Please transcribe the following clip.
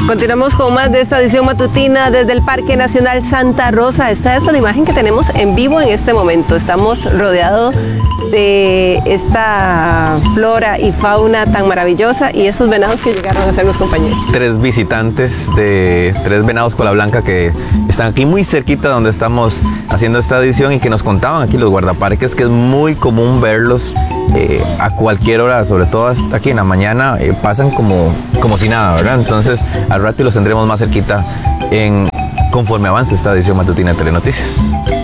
Continuamos con más de esta edición matutina desde el Parque Nacional Santa Rosa. Esta es la imagen que tenemos en vivo en este momento. Estamos rodeados de esta flora y fauna tan maravillosa y esos venados que llegaron a sernos compañeros. 3 visitantes de 3 venados cola blanca que están aquí muy cerquita donde estamos haciendo esta edición y que nos contaban aquí los guardaparques que es muy común verlos a cualquier hora, sobre todo hasta aquí en la mañana, pasan como si nada, ¿verdad? Entonces al rato los tendremos más cerquita conforme avance esta edición matutina de Telenoticias.